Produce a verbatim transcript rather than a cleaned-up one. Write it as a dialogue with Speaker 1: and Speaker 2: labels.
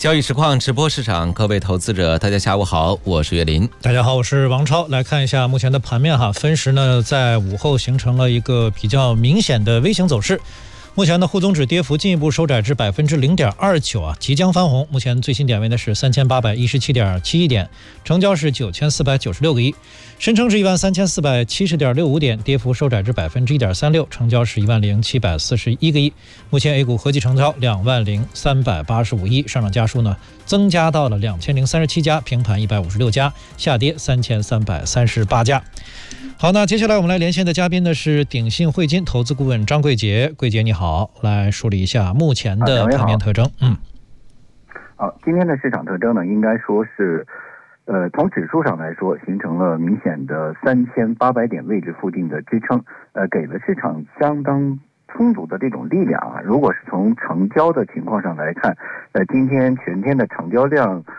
Speaker 1: 交易实况直播市场，各位投资者大家下午好，我是岳林。
Speaker 2: 大家好，我是王超。来看一下目前的盘面哈，分时呢在午后形成了一个比较明显的 V 型走势。目前的沪综指跌幅进一步收窄至百分之零点二九啊，即将翻红。目前最新点位呢是三千八百一十七点七一点，成交是九千四百九十六个亿。深成指一万三千四百七十点六五点，跌幅收窄至百分之一点三六，成交是一万零七百四十一个亿。目前 A 股合计成交两万零三百八十五亿，上涨家数呢增加到了两千零三十七家，平盘一百五十六家，下跌三千三百三十八家。好，那接下来我们来连线的嘉宾呢是鼎信汇金投资顾问张桂杰，桂杰你好，来梳理一下目前的盘面特征。嗯，
Speaker 3: 好，今天的市场特征呢，应该说是，呃，从指数上来说，形成了明显的三千八百点位置附近的支撑，呃，给了市场相当充足的这种力量啊。如果是从成交的情况上来看，呃，今天全天的成交量